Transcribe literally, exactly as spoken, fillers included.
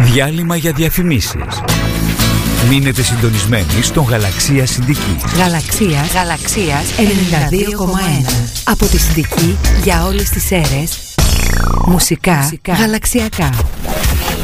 Διάλειμμα για διαφημίσεις. Μείνετε συντονισμένοι στον Γαλαξία Συνδική. Γαλαξίας, Γαλαξίας ενενήντα δύο κόμμα ένα. Από τη Συνδική για όλες τις αίρες. Μουσικά, Μουσικά. Γαλαξιακά.